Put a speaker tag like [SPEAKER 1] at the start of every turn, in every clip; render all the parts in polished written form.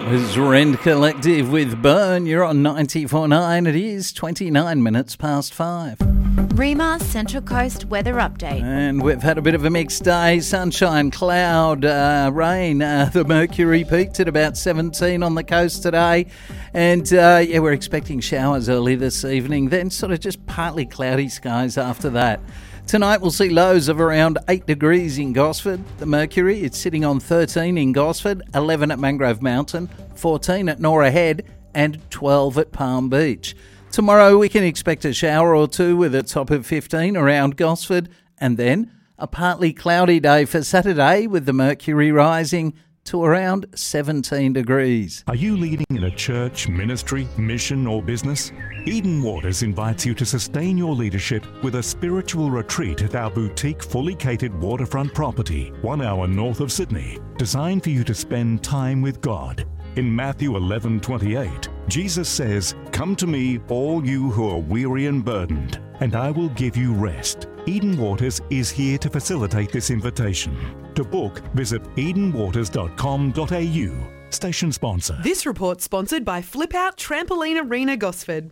[SPEAKER 1] Was Rend Collective with Burn. You're on 94.9. It is 29 minutes past 5.
[SPEAKER 2] REMA Central Coast weather update.
[SPEAKER 1] And we've had a bit of a mixed day. Sunshine, cloud, rain. The mercury peaked at about 17 on the coast today. And we're expecting showers early this evening. Then sort of just partly cloudy skies after that. Tonight we'll see lows of around 8 degrees in Gosford. The mercury, it's sitting on 13 in Gosford, 11 at Mangrove Mountain, 14 at Norah Head and 12 at Palm Beach. Tomorrow we can expect a shower or two with a top of 15 around Gosford, and then a partly cloudy day for Saturday with the mercury rising to around 17 degrees.
[SPEAKER 3] Are you leading in a church, ministry, mission or business? Eden Waters invites you to sustain your leadership with a spiritual retreat at our boutique fully catered waterfront property, 1 hour north of Sydney, designed for you to spend time with God. In Matthew 11:28, Jesus says, "Come to me, all you who are weary and burdened, and I will give you rest." Eden Waters is here to facilitate this invitation. To book, visit edenwaters.com.au. Station sponsor.
[SPEAKER 4] This report sponsored by Flip Out Trampoline Arena Gosford.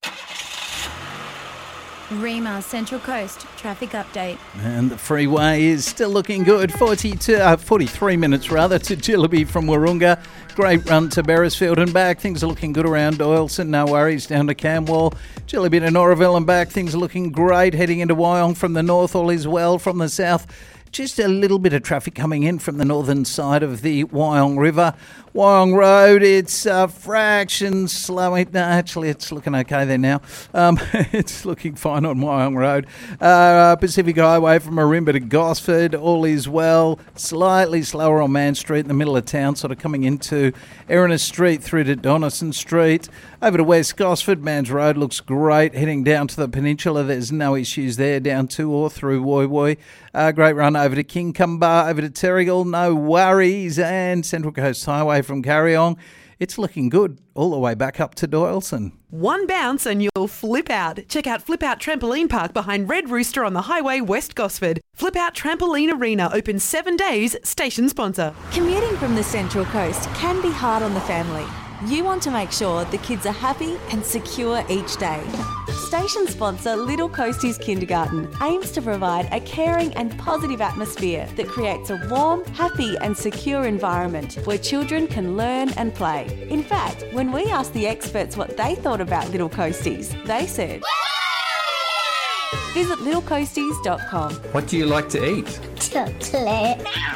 [SPEAKER 2] REMA Central Coast traffic update.
[SPEAKER 1] And the freeway is still looking good. 43 minutes to Jillaby from Wahroonga. Great run to Beresfield and back. Things are looking good around Doyleson. No worries down to Camwell. Jillaby to Noraville and back. Things are looking great. Heading into Wyong from the north. All is well from the south. Just a little bit of traffic coming in from the northern side of the Wyong River. Wyong Road, it's a fraction slow. No, actually, it's looking okay there now. It's looking fine on Wyong Road. Pacific Highway from Marimba to Gosford, all is well. Slightly slower on Man Street in the middle of town, sort of coming into Erina Street through to Donaldson Street. Over to West Gosford, Mans Road looks great. Heading down to the peninsula, there's no issues there, down to or through Woy Woy. Great run over to Kincumber, over to Terrigal, no worries. And Central Coast Highway from Carryong, it's looking good all the way back up to Doyleson.
[SPEAKER 4] One bounce and you'll flip out. Check out Flip Out Trampoline Park behind Red Rooster on the highway West Gosford. Flip Out Trampoline Arena open 7 days. Station sponsor.
[SPEAKER 5] Commuting from the Central Coast can be hard on the family. You want to make sure the kids are happy and secure each day. Station sponsor Little Coasties Kindergarten aims to provide a caring and positive atmosphere that creates a warm, happy and secure environment where children can learn and play. In fact, when we asked the experts what they thought about Little Coasties, they said, visit littlecoasties.com.
[SPEAKER 6] What do you like to eat?
[SPEAKER 7] Chocolate.